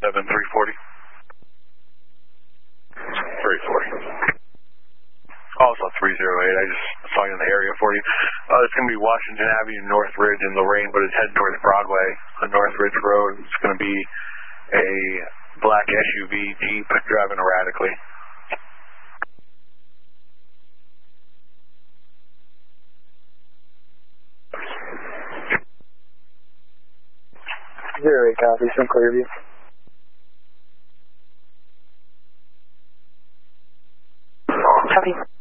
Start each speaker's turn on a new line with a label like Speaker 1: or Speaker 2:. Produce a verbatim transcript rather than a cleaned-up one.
Speaker 1: seven three forty. three forty. Also three oh eight, I just saw you in the area for you. Uh, it's going to be Washington Avenue, Northridge in Lorraine, but it's heading towards Broadway on Northridge Road. It's going to be a black S U V Jeep driving erratically.
Speaker 2: zero eight copy, some Clearview.
Speaker 3: Copy.